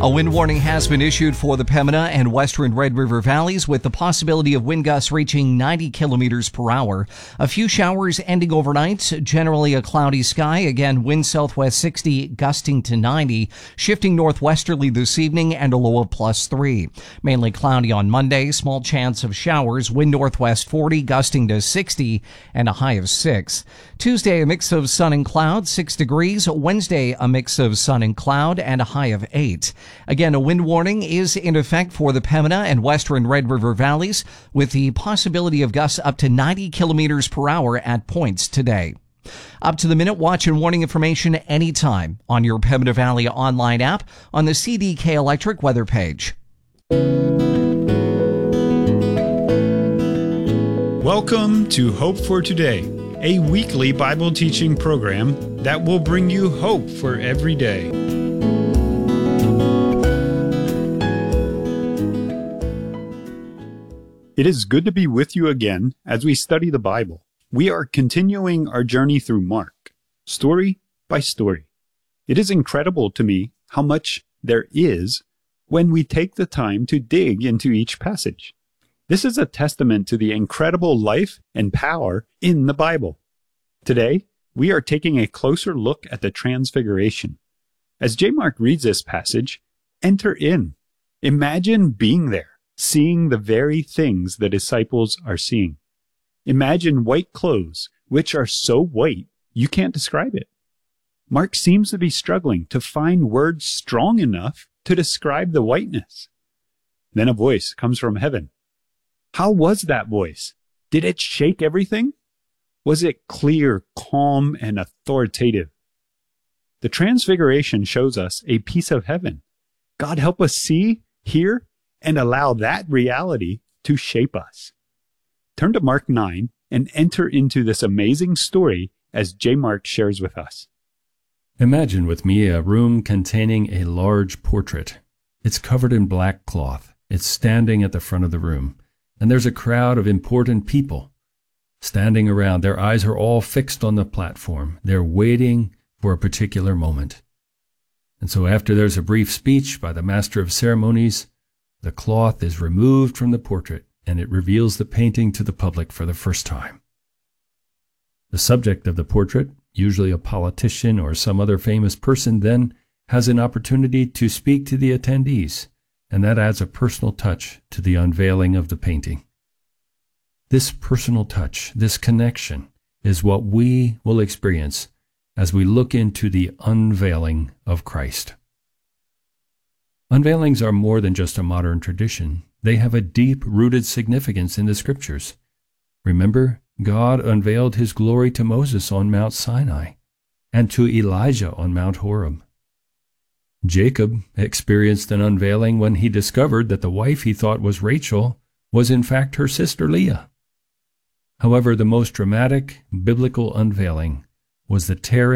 A wind warning has been issued for the Pembina and western Red River valleys with the possibility of wind gusts reaching 90 kilometers per hour. A few showers ending overnight, generally a cloudy sky. Again, wind southwest 60, gusting to 90, shifting northwesterly this evening and a low of +3. Mainly cloudy on Monday, small chance of showers, wind northwest 40, gusting to 60 and a high of 6. Tuesday, a mix of sun and cloud, 6 degrees. Wednesday, a mix of sun and cloud and a high of 8. Again, a wind warning is in effect for the Pembina and western Red River valleys with the possibility of gusts up to 90 kilometers per hour at points today. Up to the minute watch and warning information anytime on your Pembina Valley online app on the CDK Electric weather page. Welcome to Hope for Today, a weekly Bible teaching program that will bring you hope for every day. It is good to be with you again as we study the Bible. We are continuing our journey through Mark, story by story. It is incredible to me how much there is when we take the time to dig into each passage. This is a testament to the incredible life and power in the Bible. Today, we are taking a closer look at the Transfiguration. As J. Mark reads this passage, enter in. Imagine being there, seeing the very things the disciples are seeing. Imagine white clothes, which are so white you can't describe it. Mark seems to be struggling to find words strong enough to describe the whiteness. Then a voice comes from heaven. How was that voice? Did it shake everything? Was it clear, calm, and authoritative? The Transfiguration shows us a piece of heaven. God help us see, hear, and allow that reality to shape us. Turn to Mark 9 and enter into this amazing story as J. Mark shares with us. Imagine with me a room containing a large portrait. It's covered in black cloth. It's standing at the front of the room. And there's a crowd of important people standing around. Their eyes are all fixed on the platform. They're waiting for a particular moment. And so after there's a brief speech by the master of ceremonies, the cloth is removed from the portrait, and it reveals the painting to the public for the first time. The subject of the portrait, usually a politician or some other famous person, then has an opportunity to speak to the attendees, and that adds a personal touch to the unveiling of the painting. This personal touch, this connection, is what we will experience as we look into the unveiling of Christ. Unveilings are more than just a modern tradition. They have a deep-rooted significance in the Scriptures. Remember, God unveiled His glory to Moses on Mount Sinai and to Elijah on Mount Horeb. Jacob experienced an unveiling when he discovered that the wife he thought was Rachel was in fact her sister Leah. However, the most dramatic biblical unveiling was the tearing